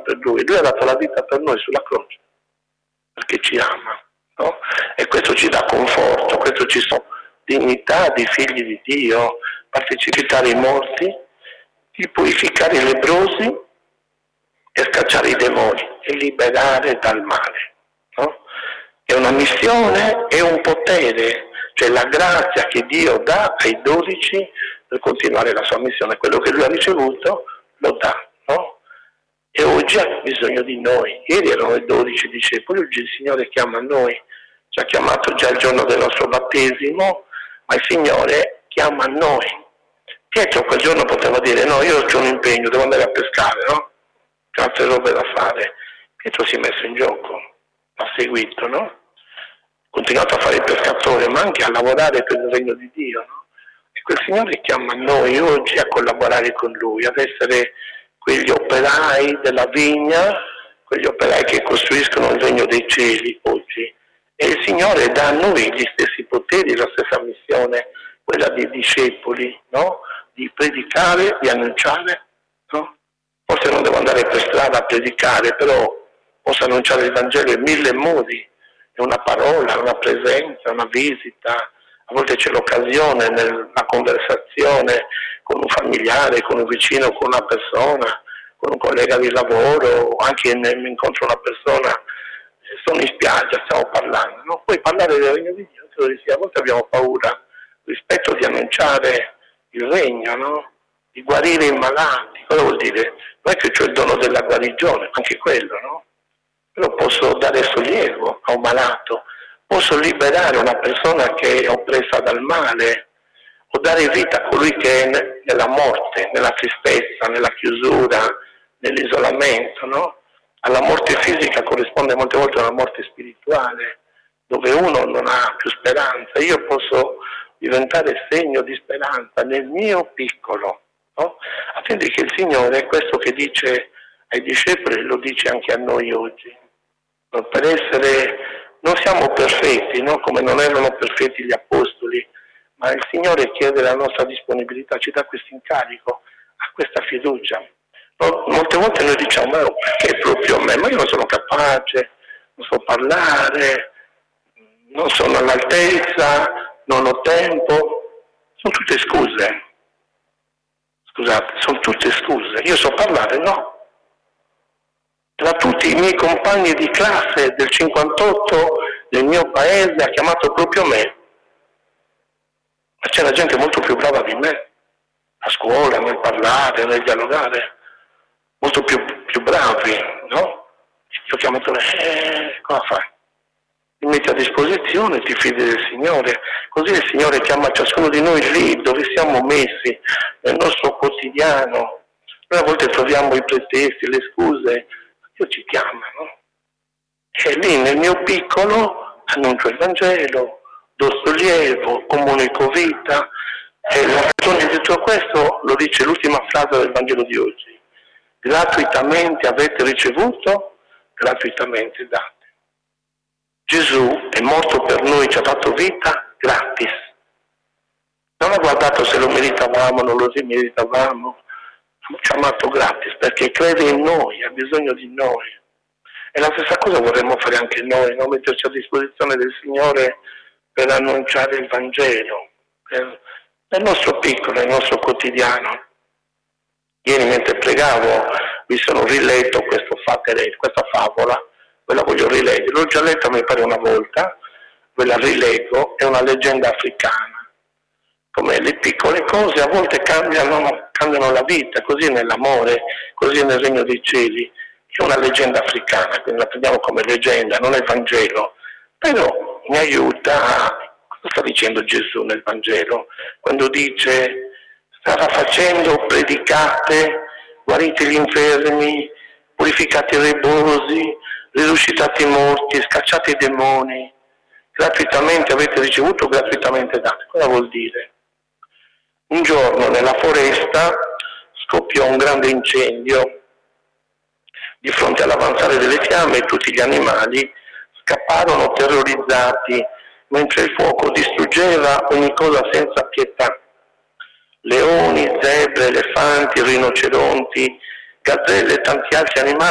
per Lui. Lui ha dato la vita per noi sulla croce, perché ci ama, no? E questo ci dà conforto, questo ci dà dignità di figli di Dio, partecipare ai morti, di purificare i lebbrosi e scacciare i demoni e liberare dal male, no? È una missione, è un potere, cioè la grazia che Dio dà ai 12 per continuare la sua missione. Quello che Lui ha ricevuto lo dà, no? E oggi ha bisogno di noi. Ieri erano i 12 discepoli, oggi il Signore chiama noi, ci ha chiamato già il giorno del nostro battesimo, ma il Signore chiama noi. Pietro quel giorno poteva dire: no, io ho un impegno, devo andare a pescare, no? C'è altre robe da fare. Pietro si è messo in gioco, ha seguito, no? Ha continuato a fare il pescatore, ma anche a lavorare per il regno di Dio, no? E quel Signore chiama noi oggi a collaborare con Lui, ad essere quegli operai della vigna, quegli operai che costruiscono il regno dei cieli oggi. E il Signore dà a noi gli stessi poteri, la stessa missione, quella dei discepoli, no? Di predicare, di annunciare, no? Forse non devo andare per strada a predicare, però posso annunciare il Vangelo in 1000 modi. È una parola, una presenza, una visita, a volte c'è l'occasione nella conversazione con un familiare, con un vicino, con una persona, con un collega di lavoro, anche nell'incontro una persona, sono in spiaggia, stiamo parlando, no? Puoi parlare del regno di Dio, credo di sì. A volte abbiamo paura rispetto di annunciare il regno, no? Di guarire i malati. Cosa vuol dire? Non è che c'è il dono della guarigione, anche quello, no? Però posso dare sollievo a un malato, posso liberare una persona che è oppressa dal male, o dare vita a colui che è nella morte, nella tristezza, nella chiusura, nell'isolamento, no? Alla morte fisica corrisponde molte volte a una morte spirituale, dove uno non ha più speranza. Io posso diventare segno di speranza nel mio piccolo, no? Attendi che il Signore è questo che dice ai discepoli, lo dice anche a noi oggi. Per essere, non siamo perfetti, no? Come non erano perfetti gli apostoli, ma il Signore chiede la nostra disponibilità, ci dà questo incarico, ha questa fiducia. No? Molte volte noi diciamo: ma perché proprio a me? Ma io non sono capace, non so parlare, non sono all'altezza, non ho tempo. Sono tutte scuse. Scusate, sono tutte scuse. Io so parlare? No. Tra tutti i miei compagni di classe del 58 del mio paese ha chiamato proprio me. Ma c'era gente molto più brava di me, a scuola, nel parlare, nel dialogare, molto più bravi, no? Io ho chiamato me, cosa fai? Ti metti a disposizione, ti fidi del Signore, così il Signore chiama ciascuno di noi lì dove siamo messi, nel nostro quotidiano. Noi a volte troviamo i pretesti, le scuse, Dio ci chiama, no? E lì nel mio piccolo annuncio il Vangelo, do sollievo, comunico vita, e la ragione di tutto questo lo dice l'ultima frase del Vangelo di oggi: gratuitamente avete ricevuto, gratuitamente date. Gesù è morto per noi, ci ha dato vita gratis. Non ha guardato se lo meritavamo, non lo meritavamo, ci ha amato gratis perché crede in noi, ha bisogno di noi. E la stessa cosa vorremmo fare anche noi, non metterci a disposizione del Signore per annunciare il Vangelo, nel nostro piccolo, nel nostro quotidiano. Ieri mentre pregavo mi sono riletto questa favola, ve la voglio rileggere, l'ho già letta mi pare una volta, ve la rileggo, è una leggenda africana. Come le piccole cose a volte cambiano la vita, così nell'amore, così nel regno dei cieli. È una leggenda africana, quindi la prendiamo come leggenda, non è Vangelo, però mi aiuta. Cosa sta dicendo Gesù nel Vangelo? Quando dice: stava facendo, predicate, guarite gli infermi, purificate i lebbrosi, risuscitate i morti, scacciate i demoni, gratuitamente avete ricevuto, gratuitamente date. Cosa vuol dire? Un giorno nella foresta scoppiò un grande incendio. Di fronte all'avanzare delle fiamme tutti gli animali scapparono terrorizzati, mentre il fuoco distruggeva ogni cosa senza pietà. Leoni, zebre, elefanti, rinoceronti, gazzelle e tanti altri animali